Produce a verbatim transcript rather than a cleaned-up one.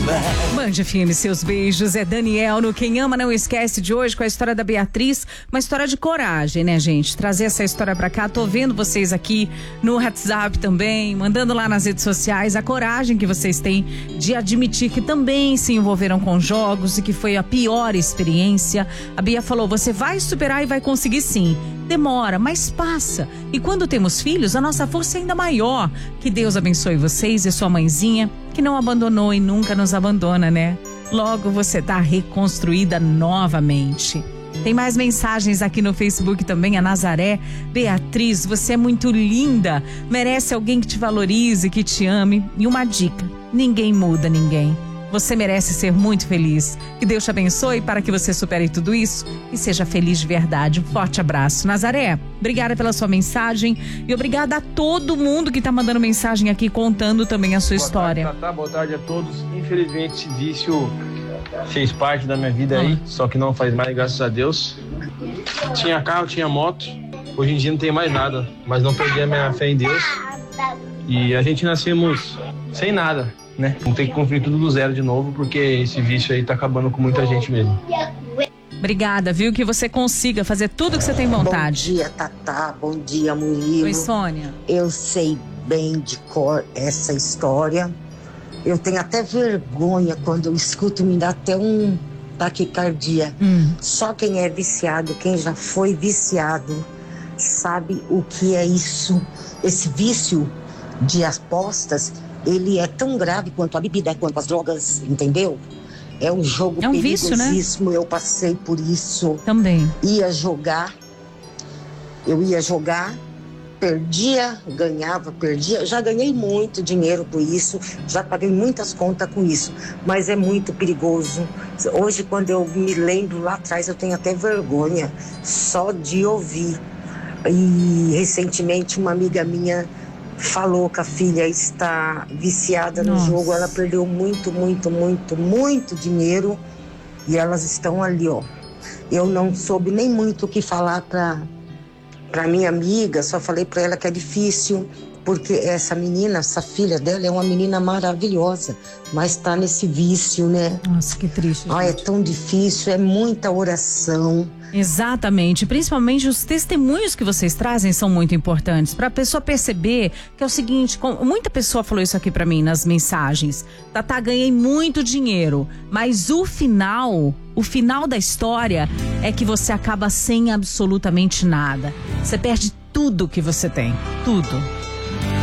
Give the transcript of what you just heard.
Band F M, seus beijos, é Daniel no Quem Ama Não Esquece de hoje com a história da Beatriz, uma história de coragem, né, gente? Trazer essa história pra cá, tô vendo vocês aqui no WhatsApp também, mandando lá nas redes sociais a coragem que vocês têm de admitir que também se envolveram com jogos e que foi a pior experiência. A Bia falou, você vai superar e vai conseguir sim. Demora, mas passa. E quando temos filhos, a nossa força é ainda maior. Que Deus abençoe vocês e sua mãezinha, que não abandonou e nunca nos abandona, né? Logo você tá reconstruída novamente. Tem mais mensagens aqui no Facebook também, a Nazaré. Beatriz, você é muito linda, merece alguém que te valorize, que te ame. E uma dica, ninguém muda ninguém. Você merece ser muito feliz. Que Deus te abençoe para que você supere tudo isso e seja feliz de verdade. Um forte abraço. Nazaré, obrigada pela sua mensagem e obrigada a todo mundo que está mandando mensagem aqui contando também a sua boa história. Tarde, Tatá, boa tarde a todos. Infelizmente esse vício fez parte da minha vida aí, só que não faz mais, graças a Deus. Tinha carro, tinha moto. Hoje em dia não tem mais nada, mas não perdi a minha fé em Deus. E a gente nascemos sem nada, né? Vamos ter que construir tudo do zero de novo, porque esse vício aí tá acabando com muita gente mesmo. Obrigada, viu? Que você consiga fazer tudo que você tem vontade. Bom dia, Tatá. Bom dia, Murilo. Oi, Sônia. Eu sei bem de cor essa história. Eu tenho até vergonha quando eu escuto, me dá até um taquicardia. Hum. Só quem é viciado, quem já foi viciado, sabe o que é isso. Esse vício de apostas, ele é tão grave quanto a bebida, quanto as drogas, entendeu? É um jogo é um perigosíssimo, vício, né? Eu passei por isso. Também. Ia jogar, eu ia jogar, perdia, ganhava, perdia. Já ganhei muito dinheiro com isso, já paguei muitas contas com isso, mas é muito perigoso. Hoje, quando eu me lembro lá atrás, eu tenho até vergonha só de ouvir. E recentemente uma amiga minha falou que a filha está viciada no Nossa. jogo, ela perdeu muito, muito, muito, muito dinheiro e elas estão ali, ó. Eu não soube nem muito o que falar para para minha amiga, só falei para ela que é difícil, porque essa menina, essa filha dela é uma menina maravilhosa, mas tá nesse vício, né? Nossa, que triste. Ah, é tão difícil, é muita oração. Exatamente, principalmente os testemunhos que vocês trazem são muito importantes para a pessoa perceber que é o seguinte, muita pessoa falou isso aqui para mim nas mensagens. Tatá, ganhei muito dinheiro, mas o final, o final da história é que você acaba sem absolutamente nada. Você perde tudo que você tem, tudo.